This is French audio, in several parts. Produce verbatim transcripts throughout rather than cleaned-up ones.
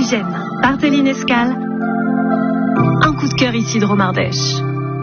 Fugem, Barthéline Escale. Un coup de cœur ici de Romardèche.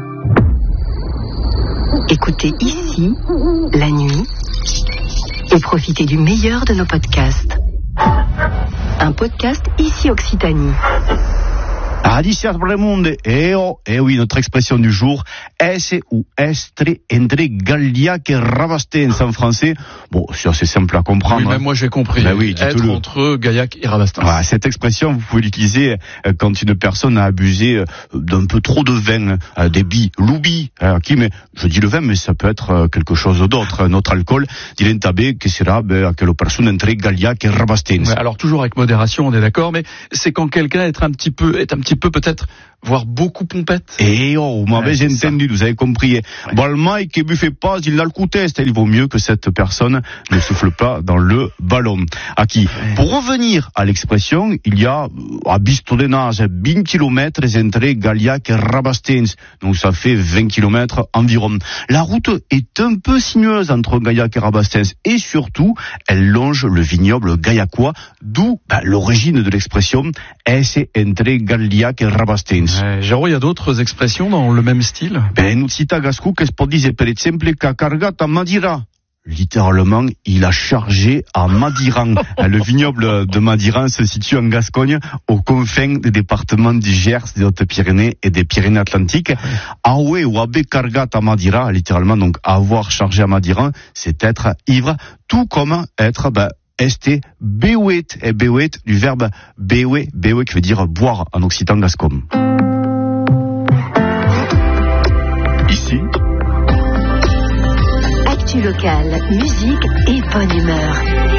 Écoutez ici, la nuit, et profitez du meilleur de nos podcasts. Un podcast ici Occitanie. Adiciat Bremonde, eh oh, eh oui, notre expression du jour, esse ou estre entre Galliac et Rabastens en français. Bon, c'est assez simple à comprendre. Oui, même moi j'ai compris. Ben oui, être entre Gaillac et Rabastens. Voilà, cette expression, vous pouvez l'utiliser quand une personne a abusé d'un peu trop de vin, des billes, l'oubi, qui, mais je dis le vin, mais ça peut être quelque chose d'autre, notre alcool. Dilentabé, que sera, ben, que la personne entre Galliac et Rabastens. Ouais, alors toujours avec modération, on est d'accord, mais c'est quand quelqu'un est un petit peu, est un petit peu peut-être, voire beaucoup pompette. Eh oh, vous m'avez ouais, entendu, vous avez compris. Ouais. Bon, le mec qui buffait pas, il a le coup test. Il vaut mieux que cette personne ne souffle pas dans le ballon. À qui? Ouais. Pour revenir à l'expression, il y a, à Bistondenage, vingt kilomètres entre Galliac et Rabastens. Donc ça fait vingt kilomètres environ. La route est un peu sinueuse entre Gaillac et Rabastens. Et surtout, elle longe le vignoble gaillacois, d'où bah, l'origine de l'expression esse entre Galliac et Rabastens. Ouais, Jérôme, il y a d'autres expressions dans le même style? Ben, cita gascou que se peut dire, per exemple, qu'a cargat a Madira. Littéralement, il a chargé à Madiran. Le vignoble de Madiran se situe en Gascogne, aux confins des départements du Gers, des Hautes-Pyrénées et des Pyrénées-Atlantiques. Aoué ou abe cargat à Madira, littéralement, donc avoir chargé à Madiran, c'est être ivre, tout comme être, ben, este bewet, et bewet du verbe bewe, bewe qui veut dire boire en occitan gascon. Ici, actu locale, musique et bonne humeur.